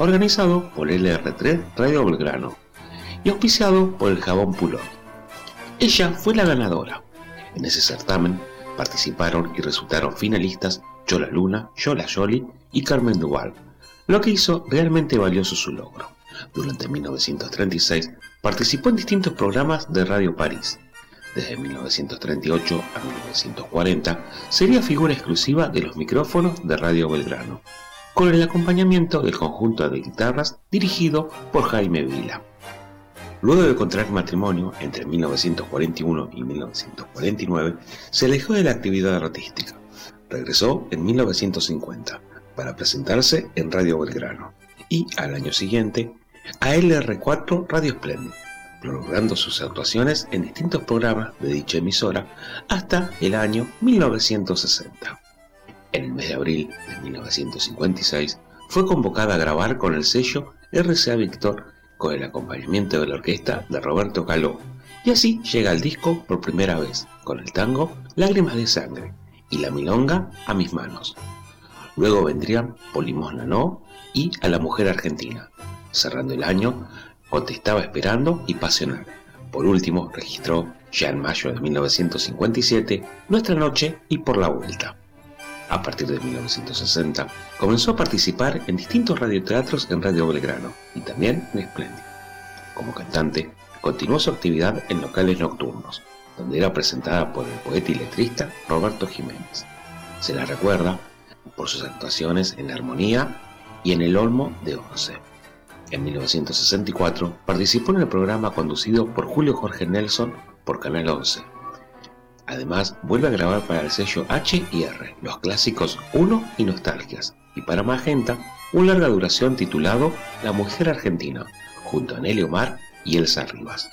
organizado por LR3 Radio Belgrano y auspiciado por el jabón Pulón. Ella fue la ganadora. En ese certamen participaron y resultaron finalistas Yola Luna, Yola Yoli y Carmen Duval, lo que hizo realmente valioso su logro. Durante 1936 participó en distintos programas de Radio París. Desde 1938 a 1940 sería figura exclusiva de los micrófonos de Radio Belgrano, con el acompañamiento del conjunto de guitarras dirigido por Jaime Vila. Luego de contraer matrimonio entre 1941 y 1949, se alejó de la actividad artística. Regresó en 1950 para presentarse en Radio Belgrano y al año siguiente a LR4 Radio Splendid, prolongando sus actuaciones en distintos programas de dicha emisora hasta el año 1960. En el mes de abril de 1956 fue convocada a grabar con el sello RCA Víctor con el acompañamiento de la orquesta de Roberto Caló, y así llega al disco por primera vez con el tango Lágrimas de Sangre y la milonga A Mis Manos. Luego vendrían Por Limosna No y A la Mujer Argentina. Cerrando el año con Te Estaba Esperando y Pasional. Por último registró, ya en mayo de 1957, Nuestra Noche y Por la Vuelta. A partir de 1960 comenzó a participar en distintos radioteatros en Radio Belgrano y también en Splendid. Como cantante, continuó su actividad en locales nocturnos, donde era presentada por el poeta y letrista Roberto Jiménez. Se la recuerda por sus actuaciones en Armonía y en El Olmo de Once. En 1964 participó en el programa conducido por Julio Jorge Nelson por Canal 11. Además, vuelve a grabar para el sello H&R los clásicos 1 y Nostalgias, y para Magenta un larga duración titulado La Mujer Argentina, junto a Nelly Omar y Elsa Rivas.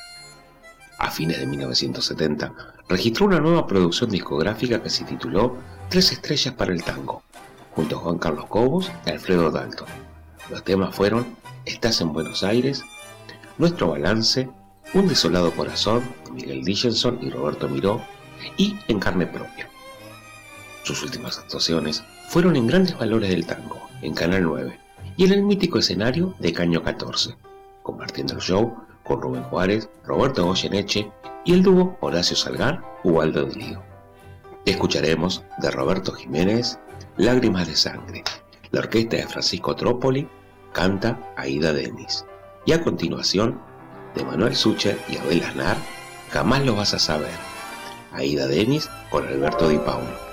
A fines de 1970 registró una nueva producción discográfica que se tituló Tres Estrellas para el Tango, junto a Juan Carlos Cobos y Alfredo Dalton. Los temas fueron Estás en Buenos Aires, Nuestro Balance, Un Desolado Corazón, Miguel Dickinson y Roberto Miró, y En Carne Propia. Sus últimas actuaciones fueron en Grandes Valores del Tango, en Canal 9, y en el mítico escenario de Caño 14, compartiendo el show con Rubén Juárez, Roberto Goyeneche y el dúo Horacio Salgar, Ubaldo de Lío. Escucharemos de Roberto Jiménez, Lágrimas de Sangre. La orquesta de Francisco Trópoli canta Aida Denis. Y a continuación, de Manuel Sucher y Abel Aznar, Jamás lo vas a saber. Aida Denis con Alberto Di Paolo.